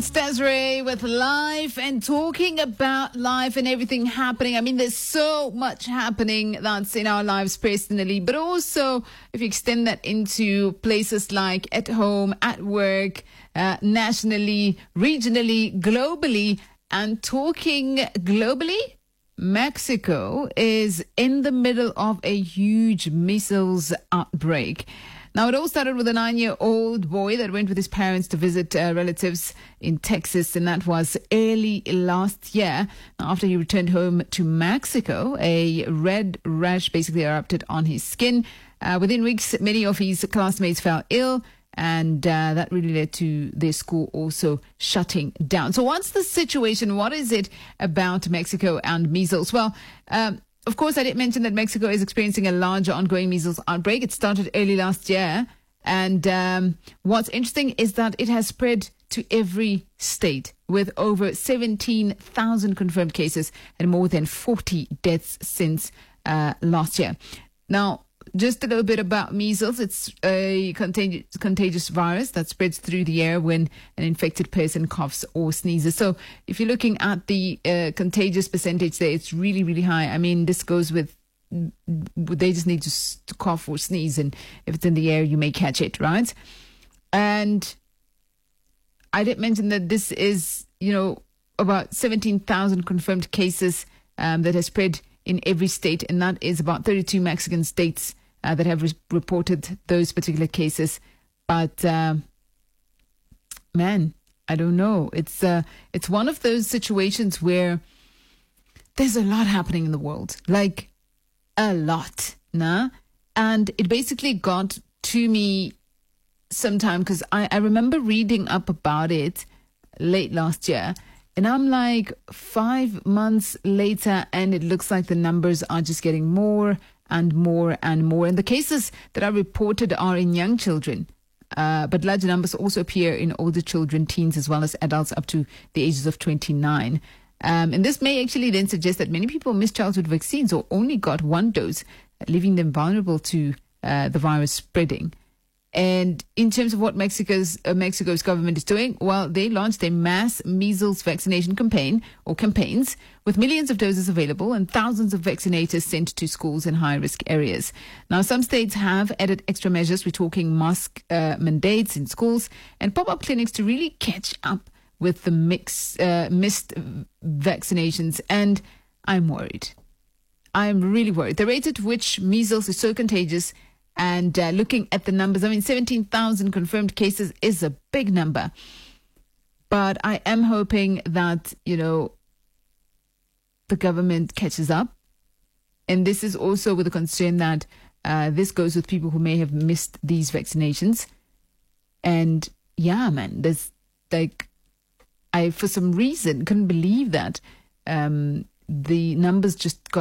Desiree with life and talking about life and everything happening. I mean, there's so much happening that's in our lives personally, but also if you extend that into places like at home, at work, nationally, regionally, globally, and talking globally, Mexico is in the middle of a huge measles outbreak. Now, it all started with a 9-year-old boy that went with his parents to visit relatives in Texas, and that was early last year. After he returned home to Mexico, a red rash basically erupted on his skin. Within weeks, many of his classmates fell ill, and that really led to their school also shutting down. So what's the situation? What is it about Mexico and measles? Well, of course, I did mention that Mexico is experiencing a larger ongoing measles outbreak. It started early last year. And what's interesting is that it has spread to every state with over 17,000 confirmed cases and more than 40 deaths since last year. Now, just a little bit about measles. It's a contagious virus that spreads through the air when an infected person coughs or sneezes. So if you're looking at the contagious percentage there, it's really, really high. I mean, this goes with, they just need to cough or sneeze, and if it's in the air, you may catch it, right? And I did mention that this is, about 17,000 confirmed cases that has spread in every state, and that is about 32 Mexican states that have reported those particular cases. But man, I don't know. It's one of those situations where there's a lot happening in the world, like a lot, nah? And it basically got to me sometime because I remember reading up about it late last year. And I'm like 5 months later, and it looks like the numbers are just getting more and more and more. And the cases that are reported are in young children, but larger numbers also appear in older children, teens, as well as adults up to the ages of 29. And this may actually then suggest that many people missed childhood vaccines or only got one dose, leaving them vulnerable to the virus spreading. And in terms of what Mexico's government is doing, well, they launched a mass measles vaccination campaigns with millions of doses available and thousands of vaccinators sent to schools in high-risk areas. Now, some states have added extra measures. We're talking mask mandates in schools and pop-up clinics to really catch up with the missed vaccinations. And I'm worried. I'm really worried. The rate at which measles is so contagious, and looking at the numbers, I mean, 17,000 confirmed cases is a big number. But I am hoping that, the government catches up. And this is also with the concern that this goes with people who may have missed these vaccinations. And yeah, man, there's I, for some reason, couldn't believe that the numbers just got